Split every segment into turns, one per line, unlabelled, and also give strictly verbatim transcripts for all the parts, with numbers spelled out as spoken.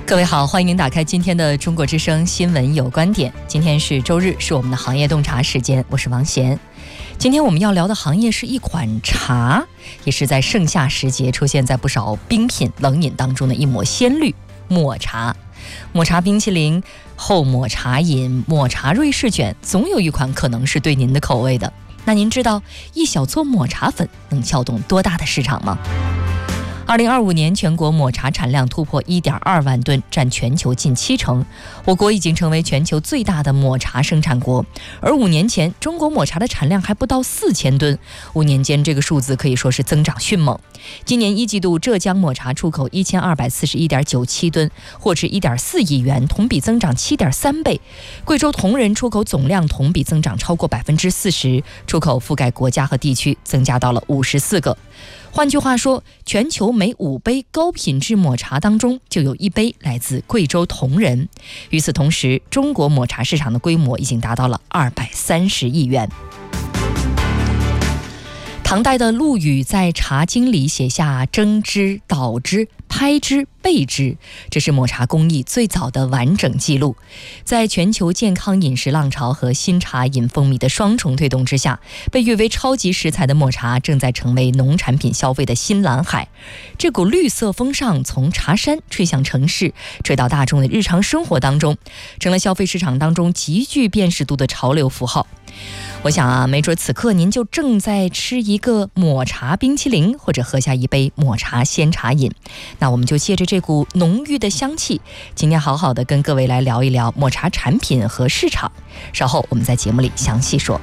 各位好，欢迎您打开今天的中国之声新闻有观点。今天是周日，是我们的行业洞察时间，我是王贤。今天我们要聊的行业是一款茶，也是在盛夏时节出现在不少冰品冷饮当中的一抹鲜绿——抹茶。抹茶冰淇淋、厚抹茶饮、抹茶瑞士卷，总有一款可能是对您的口味的。那您知道一小撮抹茶粉能撬动多大的市场吗？二零二五年全国抹茶产量突破 一点二万吨，占全球近七成。我国已经成为全球最大的抹茶生产国，而五年前中国抹茶的产量还不到四千吨，五年间这个数字可以说是增长迅猛。今年一季度浙江抹茶出口一千二百四十一点九七吨，获值一点四亿元，同比增长七点三倍。贵州铜仁出口总量同比增长超过百分之四十，出口覆盖国家和地区增加到了五十四个。换句话说，全球每五杯高品质抹茶当中就有一杯来自贵州铜仁。与此同时，中国抹茶市场的规模已经达到了二百三十亿元。唐代的陆羽在《茶经》里写下蒸汁、捣汁、拍汁、焙汁，这是抹茶工艺最早的完整记录。在全球健康饮食浪潮和新茶饮风靡的双重推动之下，被誉为超级食材的抹茶正在成为农产品消费的新蓝海。这股绿色风尚从茶山吹向城市，吹到大众的日常生活当中，成了消费市场当中极具辨识度的潮流符号。我想啊，没准此刻您就正在吃一个抹茶冰淇淋，或者喝下一杯抹茶鲜茶饮。那我们就借着这股浓郁的香气，今天好好的跟各位来聊一聊抹茶产品和市场。稍后我们在节目里详细说。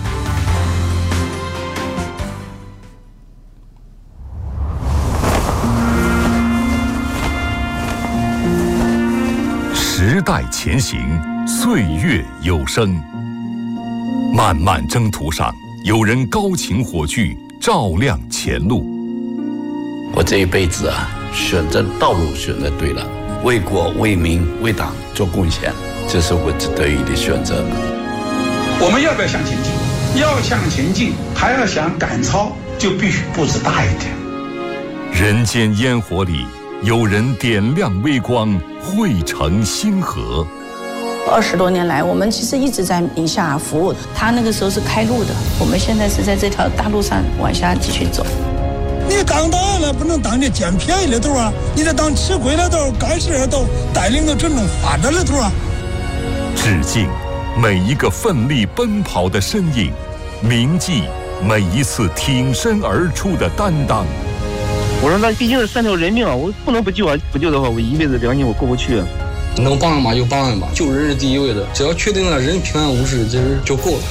时代前行，岁月有声。漫漫征途上，有人高擎火炬，照亮前路。
我这一辈子啊，选择道路选择对了，为国为民为党做贡献，这是我得意的选择。
我们要不要向前进？要向前进，还要想赶超，就必须步子大一点。
人间烟火里，有人点亮微光，汇成星河。
二十多年来，我们其实一直在宁夏服务。他那个时候是开路的，我们现在是在这条大路上往下继续走。
你当大了，不能当这捡便宜的头啊！你得当吃亏的头、干事的头，带领着真正发展的头啊！
致敬每一个奋力奔跑的身影，铭记每一次挺身而出的担当。
我说那毕竟是三条人命啊，我不能不救啊！不救的话，我一辈子良心我过不去啊。
能帮人嘛就帮人吧，救人是第一位的，只要确定了人平安无事，其实就够了。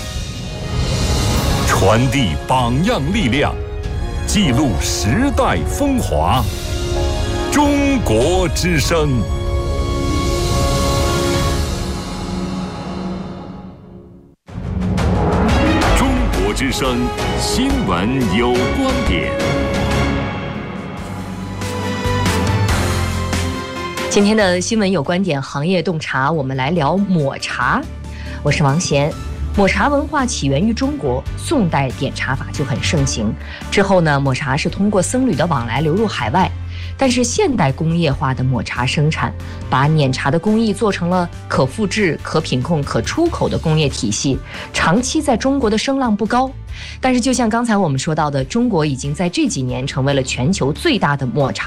传递榜样力量，记录时代风华。中国之声。中国之声新闻有观点。
今天的新闻有观点行业洞察，我们来聊抹茶。我是王贤。抹茶文化起源于中国，宋代点茶法就很盛行。之后呢，抹茶是通过僧侣的往来流入海外。但是现代工业化的抹茶生产，把碾茶的工艺做成了可复制、可品控、可出口的工业体系，长期在中国的声浪不高。但是就像刚才我们说到的，中国已经在这几年成为了全球最大的抹茶